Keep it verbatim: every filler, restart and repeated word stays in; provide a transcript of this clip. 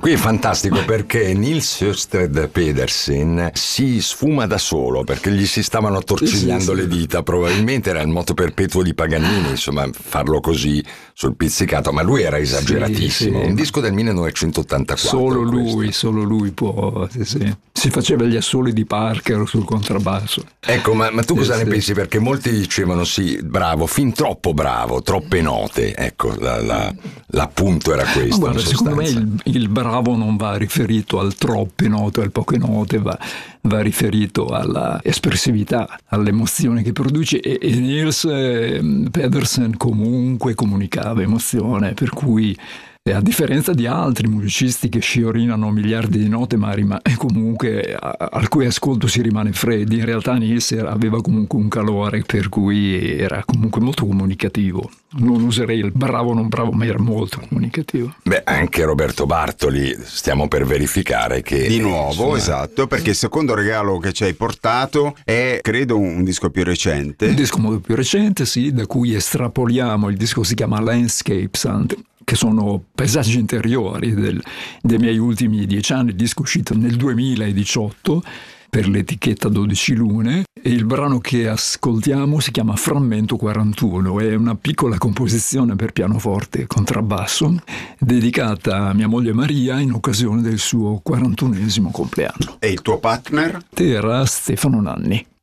Qui è fantastico perché Nils Ørsted Pedersen si sfuma da solo perché gli si stavano attorcigliando sì, sì, le dita, probabilmente era il moto perpetuo di Paganini, insomma farlo così sul pizzicato, ma lui era esageratissimo. Sì, sì, un disco del millenovecentottantaquattro. Solo questo. lui, solo lui può, sì, sì. Si faceva gli assoli di Parker sul contrabbasso. Ecco, ma, ma tu cosa sì, ne sì. pensi? Perché molti dicevano sì, bravo, fin troppo bravo, troppe note, ecco, la, la, l'appunto era questo. Ma guarda, secondo me il, il bravo non va riferito al troppe note, al poche note, va, va riferito alla espressività, all'emozione che produce, e, e Nils eh, Pedersen comunque comunicava emozione, per cui eh, a differenza di altri musicisti che sciorinano miliardi di note, ma rima- comunque a, al cui ascolto si rimane freddi, in realtà Nils era, aveva comunque un calore, per cui era comunque molto comunicativo. Non userei il bravo non bravo, ma era molto comunicativo. Beh, anche Roberto Bartoli, stiamo per verificare che... Di nuovo, insomma... esatto, perché il secondo regalo che ci hai portato è, credo, un disco più recente. Un disco molto più recente, sì, da cui estrapoliamo, il disco si chiama Landscapes, che sono paesaggi interiori del, dei miei ultimi dieci anni. Il disco è uscito nel duemiladiciotto per l'etichetta dodici Lune, e il brano che ascoltiamo si chiama Frammento quarantuno, è una piccola composizione per pianoforte e contrabbasso dedicata a mia moglie Maria in occasione del suo quarantunesimo compleanno. E il tuo partner? Era Stefano Nanni.